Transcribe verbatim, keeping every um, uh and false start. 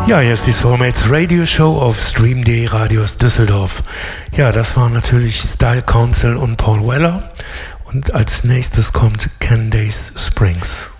Ja, hier ist die Soulmates Radio Show auf Stream punkt de Radios Düsseldorf. Ja, das waren natürlich Style Council und Paul Weller. Und als nächstes kommt Candace Springs.